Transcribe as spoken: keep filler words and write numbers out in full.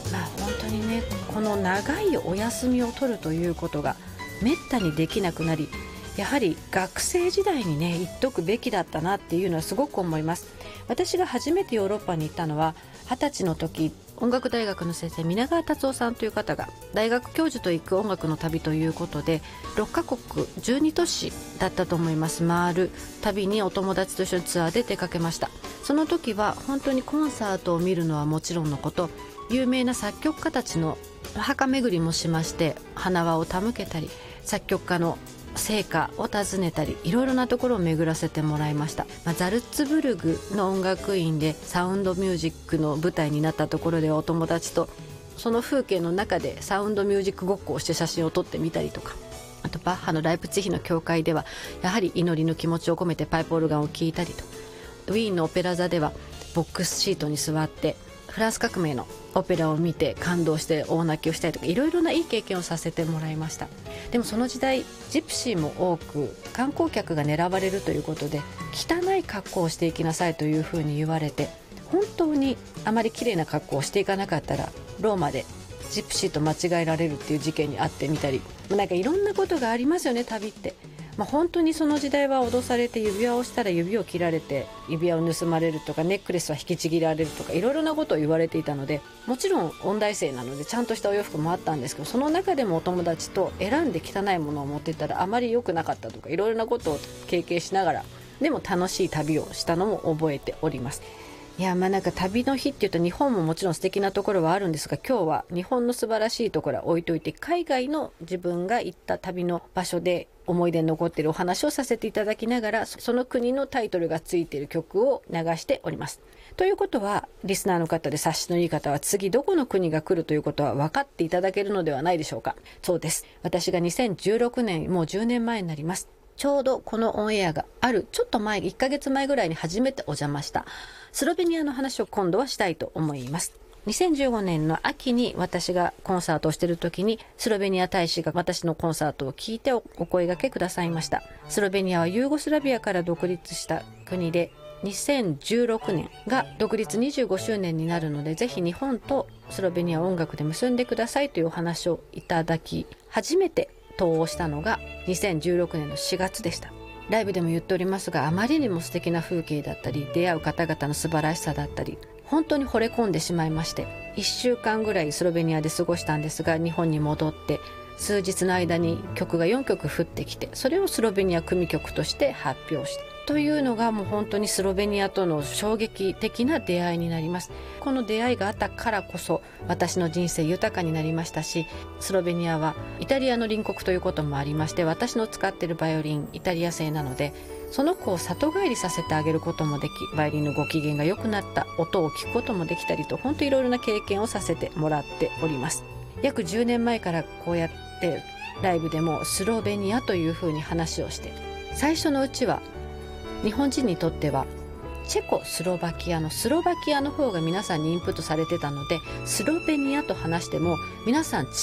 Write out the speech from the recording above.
まあ本当にね、この長いお休みを取るということがめったにできなくなり、やはり学生時代にね言っとくべきだったなっていうのはすごく思います。私が初めてヨーロッパに行ったのははたちの時、音楽大学の先生皆川達夫さんという方が大学教授と行く音楽の旅ということでろっカ国じゅうに都市だったと思います回る旅にお友達と一緒にツアーで出かけました。その時は本当にコンサートを見るのはもちろんのこと、有名な作曲家たちのお墓巡りもしまして、花輪を手向けたり作曲家の成果を訪ねたり、いろいろなところを巡らせてもらいました。まあ、ザルツブルグの音楽院でサウンドミュージックの舞台になったところでお友達とその風景の中でサウンドミュージックごっこをして写真を撮ってみたりとか、あとバッハのライプツィヒの教会ではやはり祈りの気持ちを込めてパイプオルガンを聴いたりと、ウィーンのオペラ座ではボックスシートに座ってフランス革命のオペラを見て感動して大泣きをしたりとか、いろいろないい経験をさせてもらいました。でもその時代ジプシーも多く観光客が狙われるということで、汚い格好をしていきなさいというふうに言われて、本当にあまり綺麗な格好をしていかなかったらローマでジプシーと間違えられるっていう事件に遭ってみたり、なんかいろんなことがありますよね、旅って。まあ、本当にその時代は脅されて、指輪をしたら指を切られて指輪を盗まれるとか、ネックレスは引きちぎられるとか、いろいろなことを言われていたので、もちろん音大生なのでちゃんとしたお洋服もあったんですけど、その中でもお友達と選んで汚いものを持っていったらあまり良くなかったとか、いろいろなことを経験しながらでも楽しい旅をしたのも覚えております。いや、まあなんか旅の日っていうと日本ももちろん素敵なところはあるんですが、今日は日本の素晴らしいところは置いといて、海外の自分が行った旅の場所で思い出に残っているお話をさせていただきながら、その国のタイトルがついている曲を流しております。ということはリスナーの方で察しのいい方は次どこの国が来るということは分かっていただけるのではないでしょうか。そうです、私がにせんじゅうろくねん、もうじゅうねんまえになります。ちょうどこのオンエアがあるちょっと前、いっかげつまえぐらいに初めてお邪魔したスロベニアの話を今度はしたいと思います。にせんじゅうごねんの秋に私がコンサートをしている時に、スロベニア大使が私のコンサートを聞いてお声掛けくださいました。スロベニアはユーゴスラビアから独立した国で、にせんじゅうろくねんが独立にじゅうごしゅうねんになるので、ぜひ日本とスロベニアを音楽で結んでくださいというお話をいただき、初めて登をしたのがにせんじゅうろくねんのしがつでした。ライブでも言っておりますが、あまりにも素敵な風景だったり、出会う方々の素晴らしさだったり、本当に惚れ込んでしまいまして、いっしゅうかんぐらいスロベニアで過ごしたんですが、日本に戻って数日の間に曲がよんきょく降ってきて、それをスロベニア組曲として発表したというのが、もう本当にスロベニアとの衝撃的な出会いになります。この出会いがあったからこそ私の人生豊かになりましたし、スロベニアはイタリアの隣国ということもありまして、私の使っているバイオリンイタリア製なので、その子を里帰りさせてあげることもでき、バイオリンのご機嫌が良くなった音を聞くこともできたりと、本当いろいろな経験をさせてもらっております。約じゅうねんまえからこうやってライブでもスロベニアというふうに話をして、最初のうちは日本人にとってはチェコスロバキアのスロバキアの方が皆さんにインプットされてたので、スロベニアと話しても皆さん